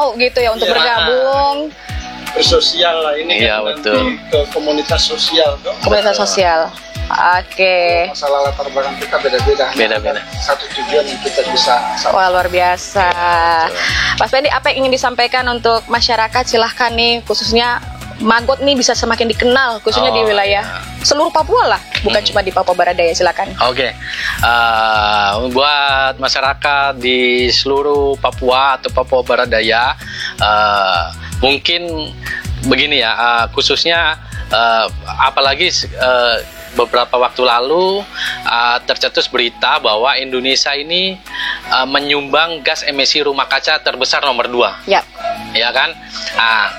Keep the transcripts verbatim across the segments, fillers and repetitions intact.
mau gitu ya untuk ya, bergabung bersosial lah ini iya, kan betul. nanti ke komunitas sosial tuh. komunitas sosial. Oke. Masalah latar belakang kita beda-beda. Beda-beda. Satu tujuan yang kita bisa sama. Wah, luar biasa. Mas Pendi, apa yang ingin disampaikan untuk masyarakat? Silahkan nih, khususnya Magot nih bisa semakin dikenal, khususnya Oh, di wilayah iya. seluruh Papua lah, bukan Hmm. cuma di Papua Barat Daya. Silakan. Oke, Eh, buat masyarakat di seluruh Papua atau Papua Barat Daya, eh, mungkin begini ya, eh, khususnya eh, apalagi eh, beberapa waktu lalu uh, tercetus berita bahwa Indonesia ini uh, menyumbang gas emisi rumah kaca terbesar nomor dua. Ya. Ya kan? Nah,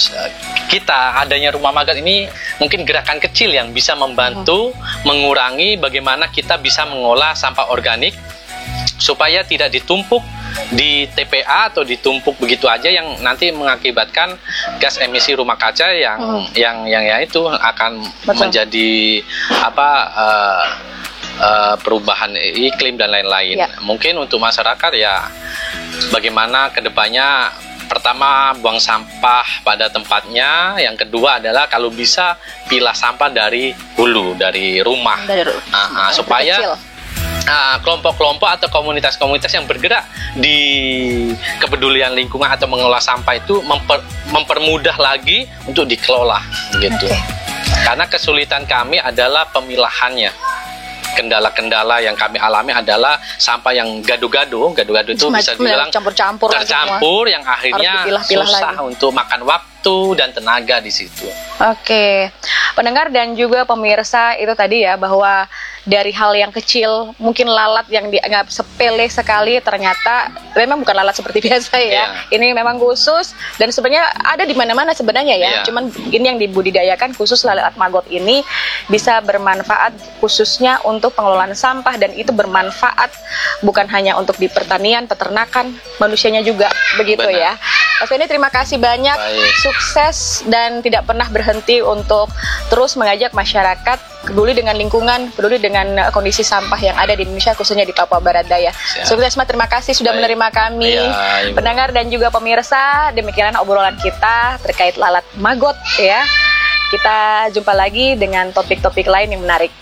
kita adanya rumah magat ini mungkin gerakan kecil yang bisa membantu hmm. mengurangi bagaimana kita bisa mengolah sampah organik supaya tidak ditumpuk di T P A atau ditumpuk begitu aja yang nanti mengakibatkan gas emisi rumah kaca yang hmm. yang yang ya itu akan Betul. menjadi apa uh, uh, perubahan iklim dan lain-lain. Ya. Mungkin untuk masyarakat ya bagaimana kedepannya, pertama buang sampah pada tempatnya, yang kedua adalah kalau bisa pilah sampah dari hulu, dari rumah, dari, uh, uh, supaya kecil. Nah, kelompok-kelompok atau komunitas-komunitas yang bergerak di kepedulian lingkungan atau mengelola sampah itu memper, mempermudah lagi untuk dikelola gitu. Okay. Karena kesulitan kami adalah pemilahannya. Kendala-kendala yang kami alami adalah sampah yang gado-gado, gado-gado itu Macam bisa dibilang campur-campur, tercampur yang akhirnya susah lagi. Untuk makan waktu dan tenaga di situ. Oke, pendengar dan juga pemirsa, itu tadi ya bahwa dari hal yang kecil, mungkin lalat yang dianggap sepele sekali, ternyata memang bukan lalat seperti biasa ya. Yeah. Ini memang khusus dan sebenarnya ada di mana-mana sebenarnya ya. Yeah. Cuman ini yang dibudidayakan khusus lalat magot ini bisa bermanfaat khususnya untuk pengelolaan sampah, dan itu bermanfaat bukan hanya untuk di pertanian, peternakan, manusianya juga begitu. Benar. Ya. Mas Pendi, terima kasih banyak. Baik. Sukses dan tidak pernah berhenti untuk terus mengajak masyarakat peduli dengan lingkungan, peduli dengan kondisi sampah yang ada di Indonesia, khususnya di Papua Barat Daya. Siap. Sukses, Mas. Terima kasih sudah Baik. menerima kami. Ya, pendengar dan juga pemirsa, demikian obrolan kita terkait lalat magot ya. Kita jumpa lagi dengan topik-topik lain yang menarik.